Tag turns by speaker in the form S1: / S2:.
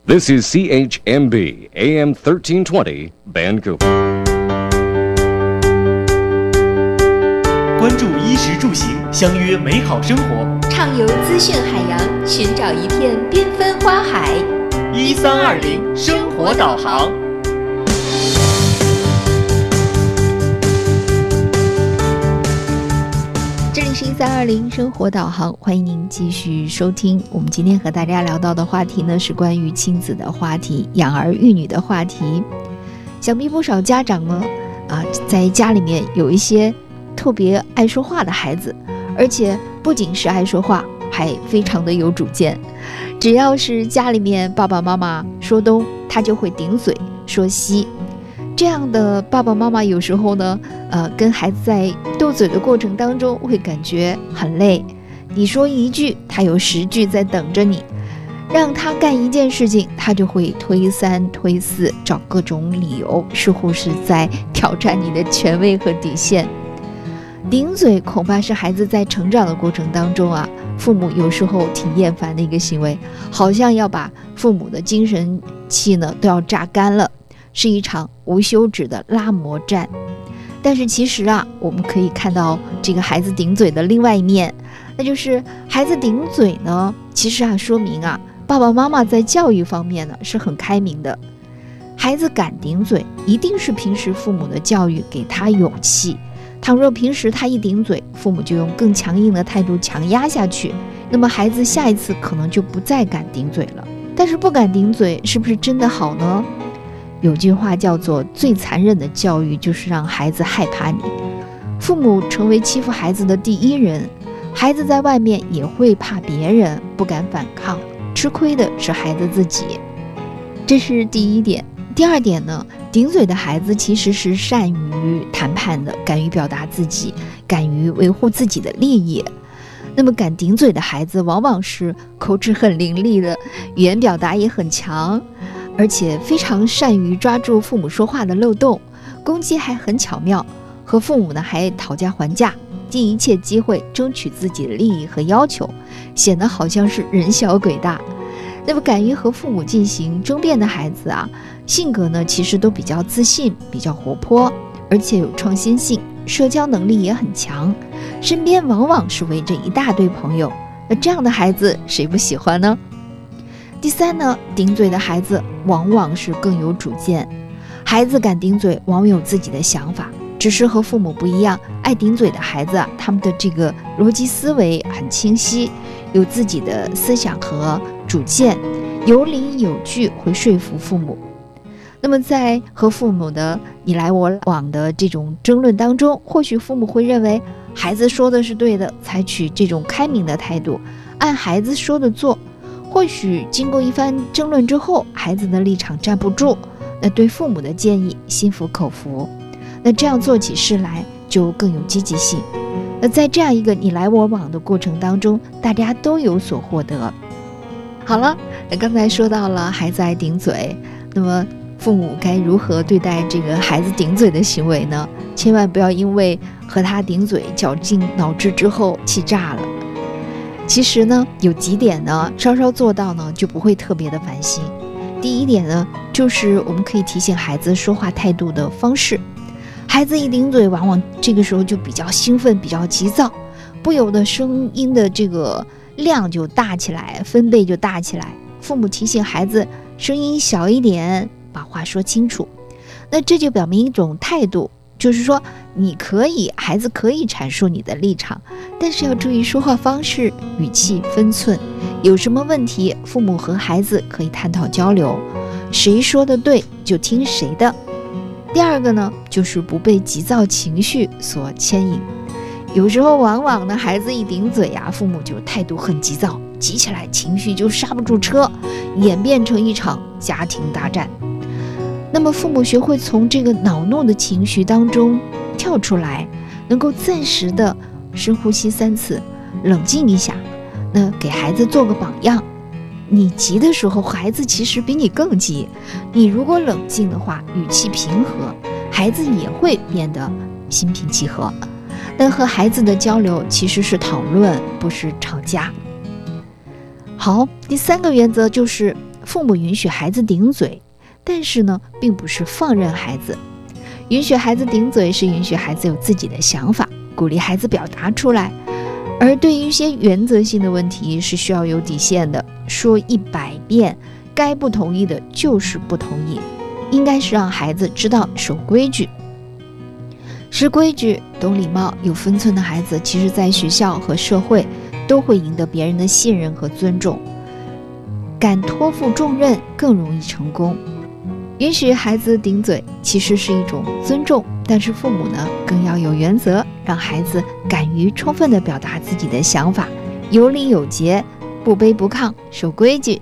S1: This is CHMB AM 1320 Vancouver.
S2: 关注衣食住行，相约美好生活。
S3: 畅游资讯海洋，寻找一片缤纷花海。
S2: 1320生活导航。
S3: 这里是1320生活导航，欢迎您继续收听。我们今天和大家聊到的话题呢，是关于亲子的话题，养儿育女的话题。想必不少家长呢，在家里面有一些特别爱说话的孩子，而且不仅是爱说话，还非常的有主见。只要是家里面爸爸妈妈说东，他就会顶嘴说西。这样的爸爸妈妈有时候呢，跟孩子在斗嘴的过程当中会感觉很累。你说一句，他有10句在等着你。让他干一件事情，他就会推3推4，找各种理由，似乎是在挑战你的权威和底线。顶嘴恐怕是孩子在成长的过程当中父母有时候挺厌烦的一个行为，好像要把父母的精神气呢都要榨干了，是一场无休止的拉磨战。但是其实我们可以看到这个孩子顶嘴的另外一面，那就是孩子顶嘴呢，其实说明爸爸妈妈在教育方面呢是很开明的。孩子敢顶嘴，一定是平时父母的教育给他勇气。倘若平时他一顶嘴，父母就用更强硬的态度强压下去，那么孩子下一次可能就不再敢顶嘴了。但是不敢顶嘴是不是真的好呢？有句话叫做最残忍的教育就是让孩子害怕你。父母成为欺负孩子的第一人，孩子在外面也会怕别人，不敢反抗，吃亏的是孩子自己。这是第一点。第二点呢，顶嘴的孩子其实是善于谈判的，敢于表达自己，敢于维护自己的利益。那么敢顶嘴的孩子往往是口齿很伶俐的，语言表达也很强，而且非常善于抓住父母说话的漏洞，攻击还很巧妙，和父母呢还讨价还价，尽一切机会争取自己的利益和要求，显得好像是人小鬼大。那么敢于和父母进行争辩的孩子性格呢其实都比较自信，比较活泼，而且有创新性，社交能力也很强，身边往往是围着一大堆朋友。那这样的孩子谁不喜欢呢？第三呢，顶嘴的孩子往往是更有主见。孩子敢顶嘴往往有自己的想法，只是和父母不一样，爱顶嘴的孩子他们的这个逻辑思维很清晰，有自己的思想和主见，有理有据，会说服父母。那么在和父母的你来我往的这种争论当中，或许父母会认为孩子说的是对的，采取这种开明的态度，按孩子说的做。或许经过一番争论之后，孩子的立场站不住，那对父母的建议心服口服，那这样做起事来就更有积极性。那在这样一个你来我往的过程当中，大家都有所获得。好了，那刚才说到了孩子爱顶嘴，那么父母该如何对待这个孩子顶嘴的行为呢？千万不要因为和他顶嘴绞尽脑汁之后气炸了。其实呢，有几点呢，稍稍做到呢，就不会特别的烦心。第一点呢，就是我们可以提醒孩子说话态度的方式。孩子一顶嘴，往往这个时候就比较兴奋，比较急躁，不由得声音的这个量就大起来，分贝就大起来。父母提醒孩子声音小一点，把话说清楚。那这就表明一种态度，就是说孩子可以阐述你的立场，但是要注意说话方式、语气、分寸。有什么问题，父母和孩子可以探讨交流，谁说的对就听谁的。第二个呢，就是不被急躁情绪所牵引。有时候往往呢，孩子一顶嘴父母就态度很急躁，急起来情绪就刹不住车，演变成一场家庭大战。那么父母学会从这个恼怒的情绪当中跳出来，能够暂时的深呼吸3次，冷静一下，那给孩子做个榜样。你急的时候，孩子其实比你更急，你如果冷静的话，语气平和，孩子也会变得心平气和。但和孩子的交流其实是讨论，不是吵架。好，第3个原则就是父母允许孩子顶嘴，但是呢，并不是放任孩子。允许孩子顶嘴是允许孩子有自己的想法，鼓励孩子表达出来。而对于一些原则性的问题是需要有底线的，说100遍，该不同意的就是不同意，应该是让孩子知道守规矩。识规矩、懂礼貌、有分寸的孩子，其实在学校和社会都会赢得别人的信任和尊重，敢托付重任更容易成功。允许孩子顶嘴其实是一种尊重，但是父母呢更要有原则，让孩子敢于充分地表达自己的想法，有礼有节，不卑不亢，守规矩，